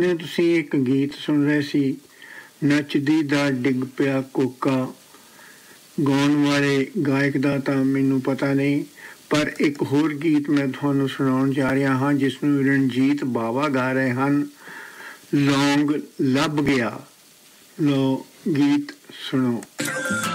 ਹੁਣੇ ਤੁਸੀਂ ਇੱਕ ਗੀਤ ਸੁਣ ਰਹੇ ਸੀ, ਨੱਚਦੀ ਦਾ ਡਿੱਗ ਪਿਆ ਕੋਕਾ। ਗਾਉਣ ਵਾਲੇ ਗਾਇਕ ਦਾ ਤਾਂ ਮੈਨੂੰ ਪਤਾ ਨਹੀਂ, ਪਰ ਇੱਕ ਹੋਰ ਗੀਤ ਮੈਂ ਤੁਹਾਨੂੰ ਸੁਣਾਉਣ ਜਾ ਰਿਹਾ ਹਾਂ ਜਿਸ ਨੂੰ ਰਣਜੀਤ ਬਾਵਾ ਗਾ ਰਹੇ ਹਨ। ਲੌਂਗ ਲੱਭ ਗਿਆ। ਲੋ ਗੀਤ ਸੁਣੋ।